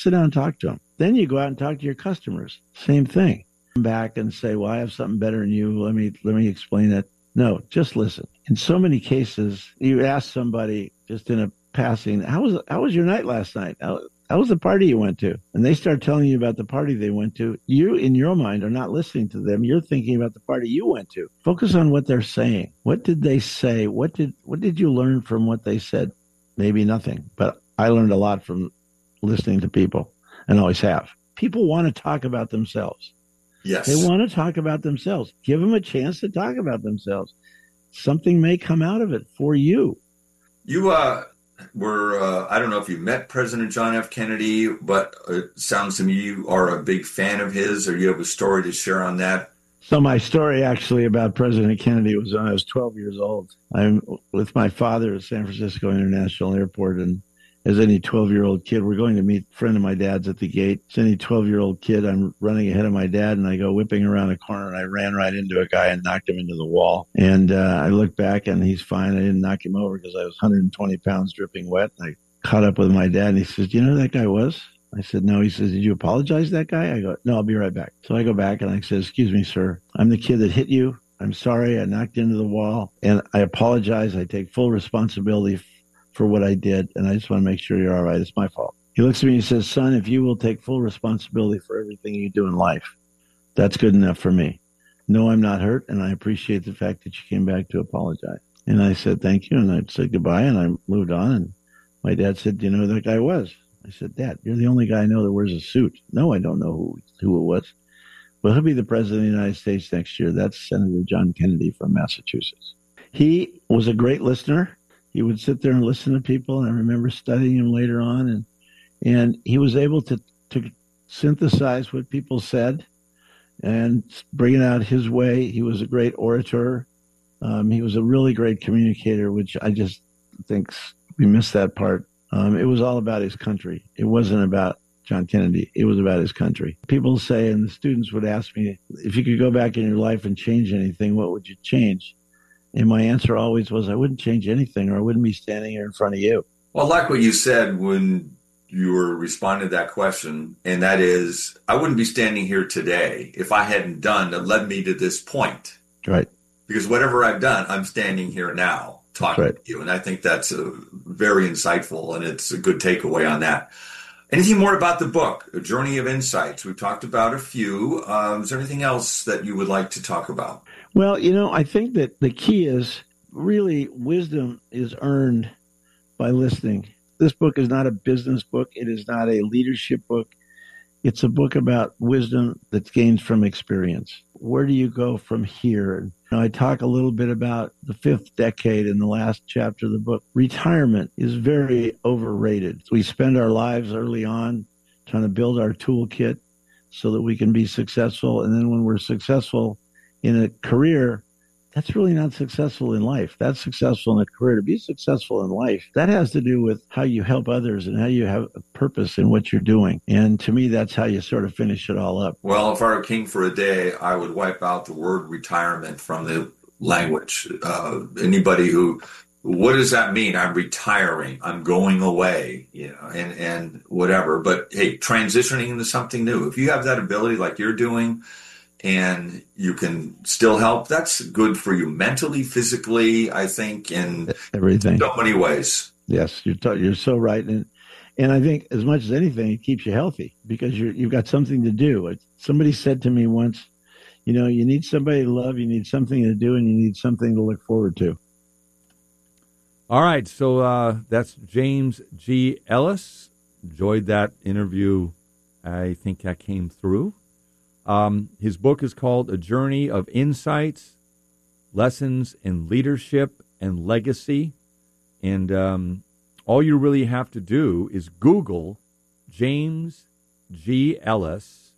sit down and talk to them. Then you go out and talk to your customers. Same thing. Come back and say, well, I have something better than you. Let me explain it. No, just listen. In so many cases, you ask somebody just in a passing, how was your night last night? How was the party you went to? And they start telling you about the party they went to. You, in your mind, are not listening to them. You're thinking about the party you went to. Focus on what they're saying. What did they say? What did you learn from what they said? Maybe nothing, but I learned a lot from listening to people, and always have. People want to talk about themselves. Yes. They want to talk about themselves. Give them a chance to talk about themselves. Something may come out of it for you. You were, I don't know if you met President John F. Kennedy, but it sounds to me you are a big fan of his, or you have a story to share on that. So my story actually about President Kennedy was when I was 12 years old. I'm with my father at San Francisco International Airport, and as any 12-year-old kid, we're going to meet a friend of my dad's at the gate. As any 12-year-old kid, I'm running ahead of my dad, and I go whipping around a corner, and I ran right into a guy and knocked him into the wall. And I look back, and he's fine. I didn't knock him over because I was 120 pounds dripping wet. I caught up with my dad, and he says, do you know who that guy was? I said, no. He says, did you apologize to that guy? I go, no, I'll be right back. So I go back, and I said, excuse me, sir. I'm the kid that hit you. I'm sorry. I knocked you into the wall, and I apologize. I take full responsibility for what I did, and I just want to make sure you're all right. It's my fault. He looks at me and he says, son, if you will take full responsibility for everything you do in life, that's good enough for me. No, I'm not hurt, and I appreciate the fact that you came back to apologize. And I said, thank you, and I said goodbye, and I moved on. And my dad said, do you know who that guy was? I said, Dad, you're the only guy I know that wears a suit. No, I don't know who it was. Well, he'll be the president of the United States next year. That's Senator John Kennedy from Massachusetts. He was a great listener. He would sit there and listen to people, and I remember studying him later on, and he was able to synthesize what people said and bring it out his way. He was a great orator. He was a really great communicator, which I just think we missed that part. It was all about his country. It wasn't about John Kennedy. It was about his country. People say, and the students would ask me, if you could go back in your life and change anything, what would you change? And my answer always was, I wouldn't change anything, or I wouldn't be standing here in front of you. Well, I like what you said when you were responding to that question, and that is, I wouldn't be standing here today if I hadn't done that led me to this point. Right. Because whatever I've done, I'm standing here now talking to you. And I think that's very insightful, and it's a good takeaway on that. Anything more about the book, A Journey of Insights? We've talked about a few. Is there anything else that you would like to talk about? Well, I think that the key is really wisdom is earned by listening. This book is not a business book. It is not a leadership book. It's a book about wisdom that's gained from experience. Where do you go from here? I talk a little bit about the fifth decade in the last chapter of the book. Retirement is very overrated. We spend our lives early on trying to build our toolkit so that we can be successful. And then when we're successful in a career, that's really not successful in life. That's successful in a career. To be successful in life, that has to do with how you help others and how you have a purpose in what you're doing. And to me, that's how you sort of finish it all up. Well, if I were king for a day, I would wipe out the word retirement from the language. Anybody what does that mean? I'm retiring. I'm going away, and whatever. But hey, transitioning into something new. If you have that ability like you're doing, and you can still help, that's good for you mentally, physically, I think, in everything. So many ways. Yes, you're so right. And I think as much as anything, it keeps you healthy because you've got something to do. Somebody said to me once, you need somebody to love, you need something to do, and you need something to look forward to. All right, so that's James G. Ellis. Enjoyed that interview. I think that came through. His book is called A Journey of Insights, Lessons in Leadership and Legacy. And all you really have to do is Google James G. Ellis,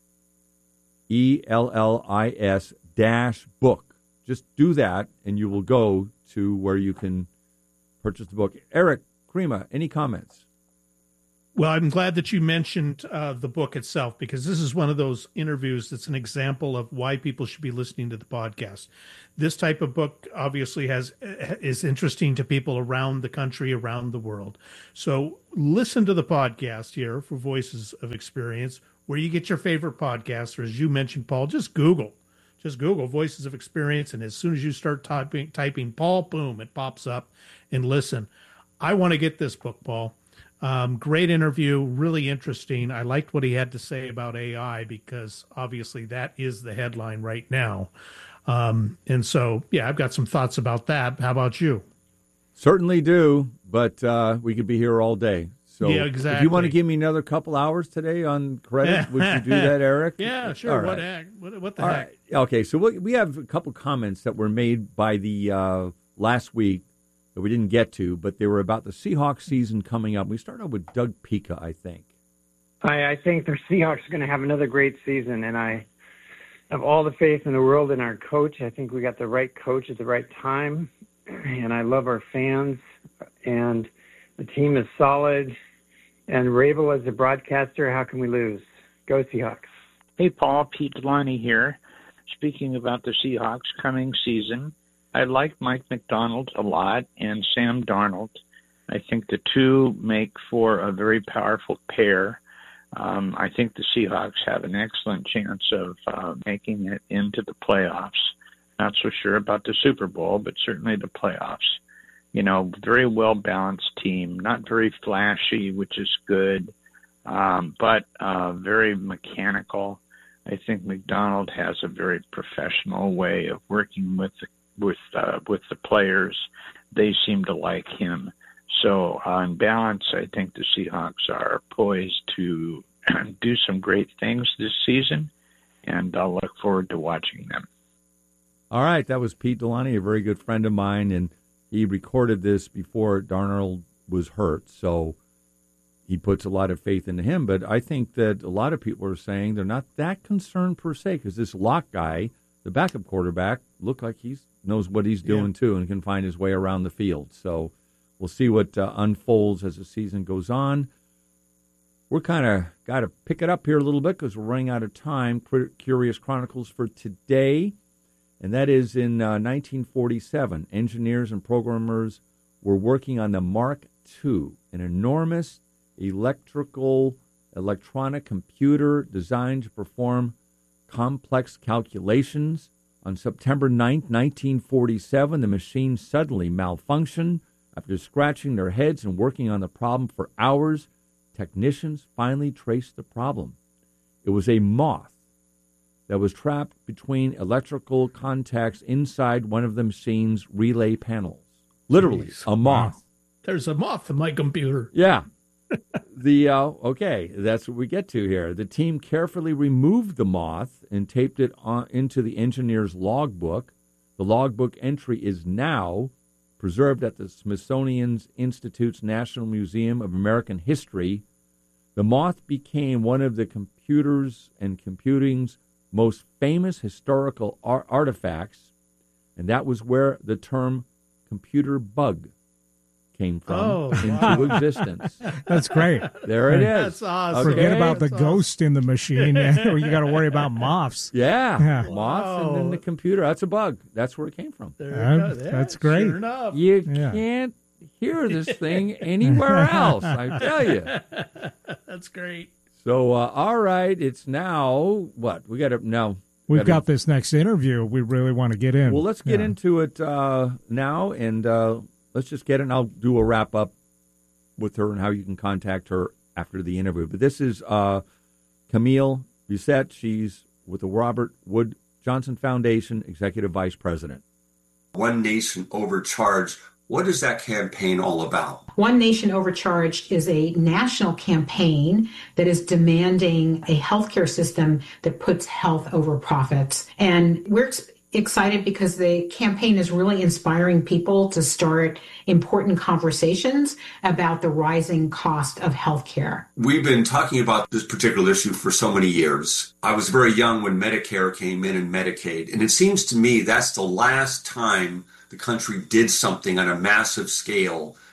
ELLIS -book. Just do that, and you will go to where you can purchase the book. Eric Crema, any comments? Well, I'm glad that you mentioned the book itself, because this is one of those interviews that's an example of why people should be listening to the podcast. This type of book obviously is interesting to people around the country, around the world. So listen to the podcast here for Voices of Experience, where you get your favorite podcasts. Or as you mentioned, Paul, just Google Voices of Experience. And as soon as you start typing Paul, boom, it pops up, and listen. I want to get this book, Paul. Great interview, really interesting. I liked what he had to say about AI, because obviously that is the headline right now. And so, yeah, I've got some thoughts about that. How about you? Certainly do, but we could be here all day. So yeah, exactly. If you want to give me another couple hours today on credit, would you do that, Eric? Yeah, sure. All What right. heck? What the All heck? right. Okay, so we have a couple comments that were made by the last week that we didn't get to, but they were about the Seahawks season coming up. We started out with Doug Pika, I think. I think the Seahawks are going to have another great season, and I have all the faith in the world in our coach. I think we got the right coach at the right time, and I love our fans, and the team is solid. And Rabel, as a broadcaster, how can we lose? Go Seahawks. Hey, Paul, Pete Delaney here. Speaking about the Seahawks coming season, I like Mike McDonald a lot and Sam Darnold. I think the two make for a very powerful pair. I think the Seahawks have an excellent chance of making it into the playoffs. Not so sure about the Super Bowl, but certainly the playoffs. You know, very well-balanced team, not very flashy, which is good, but very mechanical. I think McDonald has a very professional way of working with the players. They seem to like him. So on balance, I think the Seahawks are poised to do some great things this season, and I'll look forward to watching them. All right, that was Pete Delaney, a very good friend of mine, and he recorded this before Darnold was hurt, so he puts a lot of faith into him. But I think that a lot of people are saying they're not that concerned per se, because this Locke guy, the backup quarterback, looked like he knows what he's doing too and can find his way around the field. So we'll see what unfolds as the season goes on. We're kind of got to pick it up here a little bit because we're running out of time. Curious Chronicles for today. And that is in 1947, engineers and programmers were working on the Mark II, an enormous electronic computer designed to perform complex calculations. On September 9th, 1947, the machine suddenly malfunctioned. After scratching their heads and working on the problem for hours, technicians finally traced the problem. It was a moth that was trapped between electrical contacts inside one of the machine's relay panels. Literally, a moth. Wow. There's a moth in my computer. Yeah. Okay, that's what we get to here. The team carefully removed the moth and taped it into the engineer's logbook. The logbook entry is now preserved at the Smithsonian Institute's National Museum of American History. The moth became one of the computers and computing's most famous historical artifacts, and that was where the term computer bug came from into existence. That's great. There it is. That's awesome. Forget Okay. about the ghost in the machine. You got to worry about moths. Yeah. Yeah. Moths and then the computer. That's a bug. That's where it came from. There you go. That's great. Sure enough. You Yeah. can't hear this thing anywhere else, I tell you. That's great. So, all right, it's now, what? We got to, now. We've got this next interview we really want to get in. Well, let's get into it now, and let's just get it, and I'll do a wrap-up with her and how you can contact her after the interview. But this is Camille Busette. She's with the Robert Wood Johnson Foundation, Executive Vice President. One Nation Overcharged. What is that campaign all about? One Nation Overcharged is a national campaign that is demanding a healthcare system that puts health over profits. And we're excited because the campaign is really inspiring people to start important conversations about the rising cost of healthcare. We've been talking about this particular issue for so many years. I was very young when Medicare came in and Medicaid, and it seems to me that's the last time the country did something on a massive scale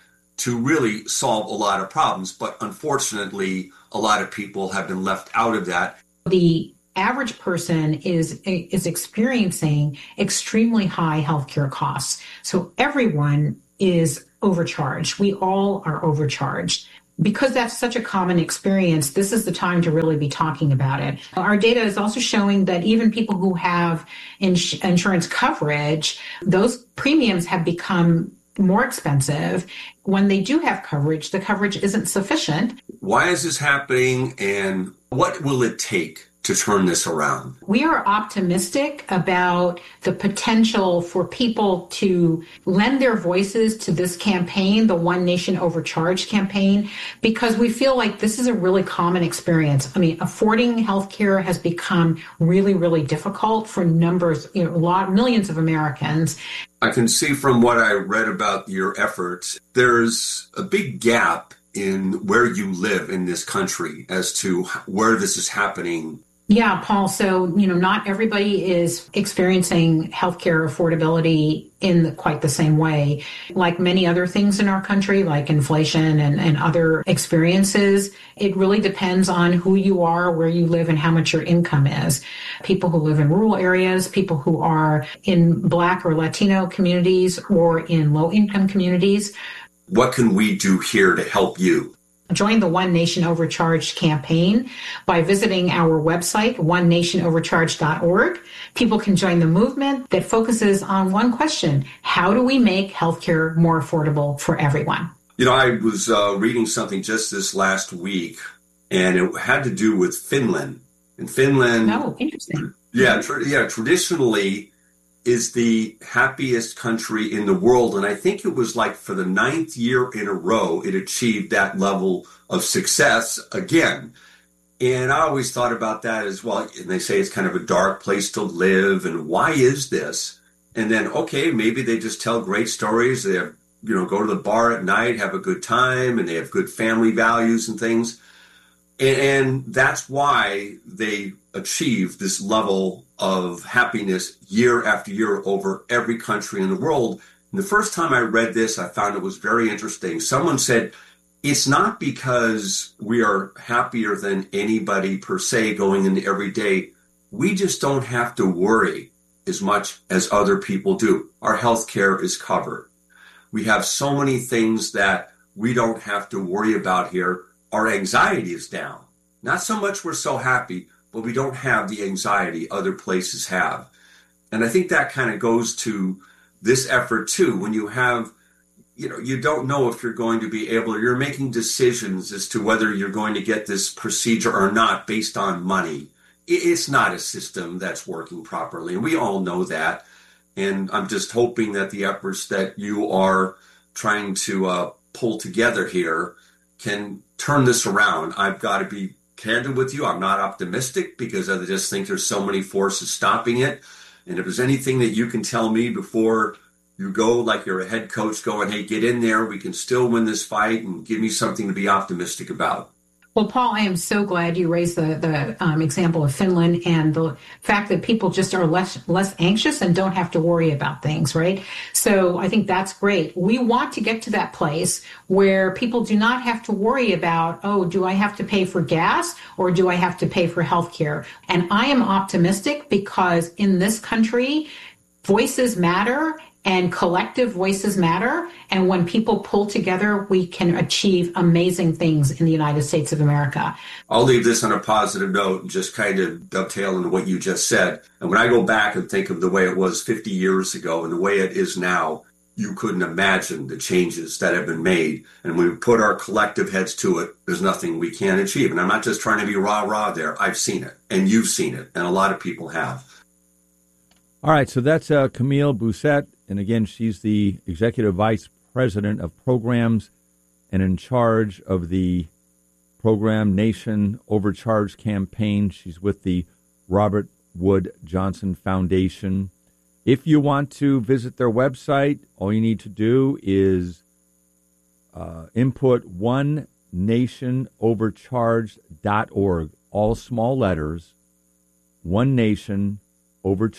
to really solve a lot of problems. But unfortunately, a lot of people have been left out of that. The average person is experiencing extremely high healthcare costs. So everyone is overcharged. We all are overcharged. Because that's such a common experience, this is the time to really be talking about it. Our data is also showing that even people who have insurance coverage, those premiums have become more expensive. When they do have coverage, the coverage isn't sufficient. Why is this happening, and what will it take to turn this around? We are optimistic about the potential for people to lend their voices to this campaign, the One Nation Overcharged campaign, because we feel like this is a really common experience. I mean, affording healthcare has become really, really difficult for millions of Americans. I can see from what I read about your efforts, there's a big gap in where you live in this country as to where this is happening. Yeah, Paul. So, not everybody is experiencing healthcare affordability in quite the same way. Like many other things in our country, like inflation and other experiences, it really depends on who you are, where you live, and how much your income is. People who live in rural areas, people who are in Black or Latino communities or in low-income communities. What can we do here to help you? Join the One Nation Overcharged campaign by visiting our website, onenationovercharged.org. People can join the movement that focuses on one question: how do we make healthcare more affordable for everyone? I was reading something just this last week, and it had to do with Finland. And Finland, interesting. Traditionally is the happiest country in the world. And I think it was like for the 9th year in a row, it achieved that level of success again. And I always thought about that as well. And they say it's kind of a dark place to live. And why is this? And then, okay, maybe they just tell great stories. They have, go to the bar at night, have a good time, and they have good family values and things. And that's why they achieve this level of happiness year after year over every country in the world. And the first time I read this, I found it was very interesting. Someone said, it's not because we are happier than anybody per se going into every day. We just don't have to worry as much as other people do. Our health care is covered. We have so many things that we don't have to worry about here. Our anxiety is down. Not so much we're so happy, but we don't have the anxiety other places have. And I think that kind of goes to this effort too. When you have, you don't know if you're going to be able, or you're making decisions as to whether you're going to get this procedure or not based on money. It's not a system that's working properly. And we all know that. And I'm just hoping that the efforts that you are trying to pull together here can turn this around. I've got to be candid with you. I'm not optimistic because I just think there's so many forces stopping it. And if there's anything that you can tell me before you go, like you're a head coach going, hey, get in there, we can still win this fight, and give me something to be optimistic about. Well, Paul, I am so glad you raised the example of Finland and the fact that people just are less anxious and don't have to worry about things, right? So I think that's great. We want to get to that place where people do not have to worry about, oh, do I have to pay for gas or do I have to pay for healthcare? And I am optimistic because in this country, voices matter. And collective voices matter. And when people pull together, we can achieve amazing things in the United States of America. I'll leave this on a positive note and just kind of dovetail into what you just said. And when I go back and think of the way it was 50 years ago and the way it is now, you couldn't imagine the changes that have been made. And when we put our collective heads to it, there's nothing we can't achieve. And I'm not just trying to be rah-rah there. I've seen it, and you've seen it, and a lot of people have. All right, so that's Camille Bousset. And again, she's the Executive Vice President of Programs and in charge of the Program Nation Overcharged campaign. She's with the Robert Wood Johnson Foundation. If you want to visit their website, all you need to do is input onenationovercharged.org, all small letters,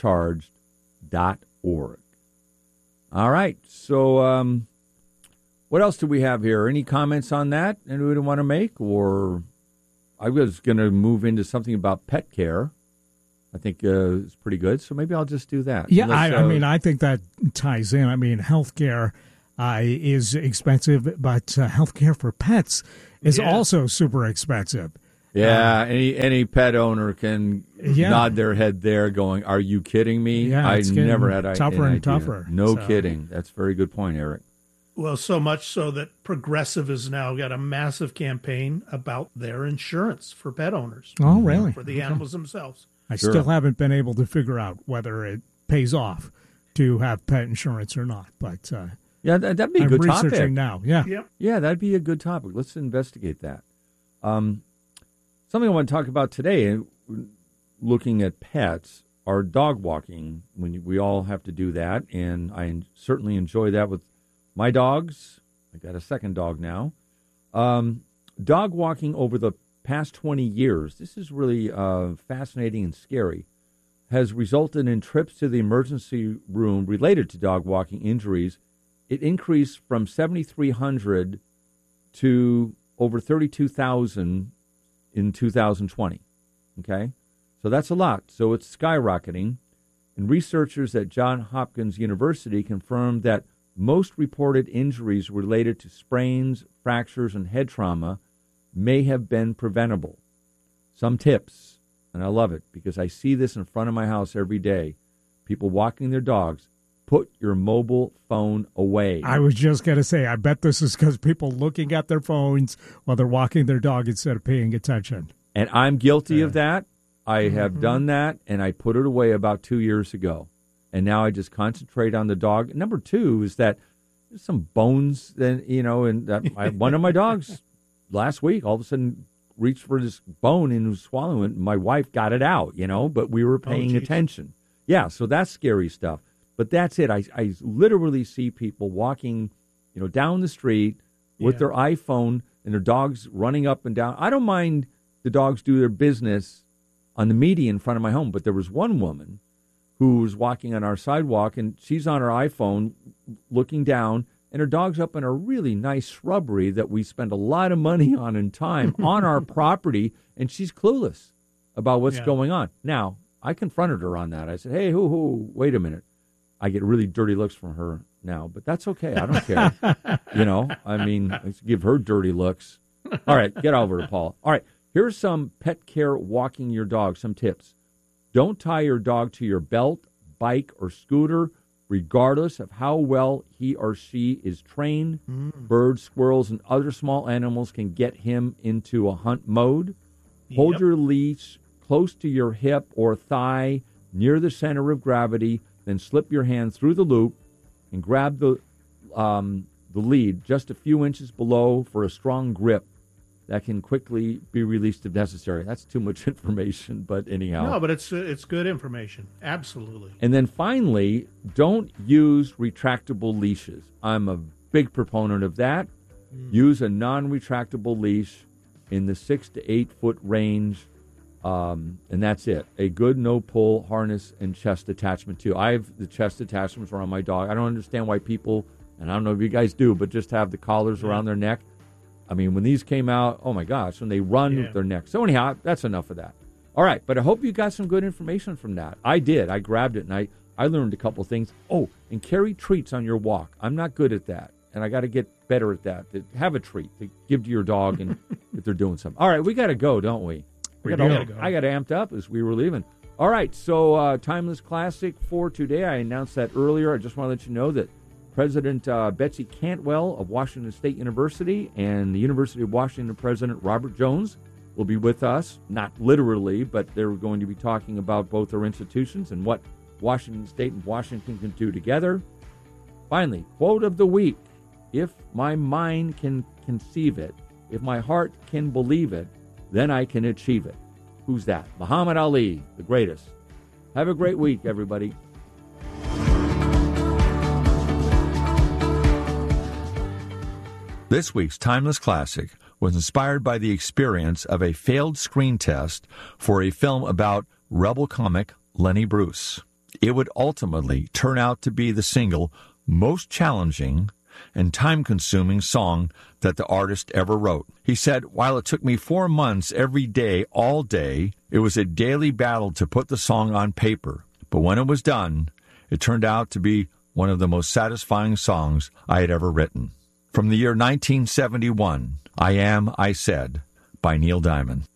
onenationovercharged.org. All right, so What else do we have here? Any comments on that anybody want to make? Or I was going to move into something about pet care. I think it's pretty good, so maybe I'll just do that. Yeah, I mean, I think that ties in. I mean, healthcare is expensive, but healthcare for pets is also super expensive. Yeah, any pet owner can nod their head there going, are you kidding me? Yeah, I never had tougher an and idea. tougher. No kidding. That's a very good point, Eric. Well, so much so that Progressive has now got a massive campaign about their insurance for pet owners. Oh, really? For the animals themselves. I still haven't been able to figure out whether it pays off to have pet insurance or not. But yeah, that'd be a good topic. I'm researching now. Yeah, that'd be a good topic. Let's investigate that. Something I want to talk about today, looking at pets, are dog walking. We all have to do that, and I certainly enjoy that with my dogs. I got a second dog now. Dog walking over the past 20 years, this is really fascinating and scary, has resulted in trips to the emergency room related to dog walking injuries. It increased from 7,300 to over 32,000 in 2020. Okay? So that's a lot. So it's skyrocketing. And researchers at Johns Hopkins University confirmed that most reported injuries related to sprains, fractures, and head trauma may have been preventable. Some tips, and I love it because I see this in front of my house every day. People walking their dogs, put your mobile phone away. I was just going to say, I bet this is because people looking at their phones while they're walking their dog instead of paying attention. And I'm guilty of that. I have done that, and I put it away about 2 years ago. And now I just concentrate on the dog. Number two is that there's some bones, and that one of my dogs last week all of a sudden reached for this bone and was swallowing it. And my wife got it out, but we were paying attention. Yeah, so that's scary stuff. But that's it. I literally see people walking, down the street with their iPhone and their dogs running up and down. I don't mind the dogs do their business on the median in front of my home, but there was one woman who was walking on our sidewalk, and she's on her iPhone looking down, and her dog's up in a really nice shrubbery that we spend a lot of money on and time on our property, and she's clueless about what's going on. Now, I confronted her on that. I said, hey, wait a minute. I get really dirty looks from her now, but that's okay. I don't care. I give her dirty looks. All right, get over it, Paul. All right, here's some pet care walking your dog, some tips. Don't tie your dog to your belt, bike, or scooter, regardless of how well he or she is trained. Birds, squirrels, and other small animals can get him into a hunt mode. Hold your leash close to your hip or thigh near the center of gravity, then slip your hand through the loop and grab the lead just a few inches below for a strong grip that can quickly be released if necessary. That's too much information, but anyhow. No, but it's good information. Absolutely. And then finally, don't use retractable leashes. I'm a big proponent of that. Use a non-retractable leash in the 6 to 8 foot range, and that's it. A good no-pull harness and chest attachment, too. I have the chest attachments around my dog. I don't understand why people, and I don't know if you guys do, but just have the collars around their neck. I mean, when these came out, oh, my gosh, when they run with their neck. So anyhow, that's enough of that. All right, but I hope you got some good information from that. I did. I grabbed it, and I learned a couple things. Oh, and carry treats on your walk. I'm not good at that, and I got to get better at that. Have a treat to give to your dog and if they're doing something. All right, we got to go, don't we? I got amped up as we were leaving. All right, so Timeless Classic for today. I announced that earlier. I just want to let you know that President Betsy Cantwell of Washington State University and the University of Washington President Robert Jones will be with us, not literally, but they're going to be talking about both their institutions and what Washington State and Washington can do together. Finally, quote of the week: if my mind can conceive it, if my heart can believe it, then I can achieve it. Who's that? Muhammad Ali, the greatest. Have a great week, everybody. This week's Timeless Classic was inspired by the experience of a failed screen test for a film about rebel comic Lenny Bruce. It would ultimately turn out to be the single most challenging, and time-consuming song that the artist ever wrote. He said, while it took me 4 months every day, all day, it was a daily battle to put the song on paper. But when it was done, it turned out to be one of the most satisfying songs I had ever written. From the year 1971, I Am, I Said, by Neil Diamond.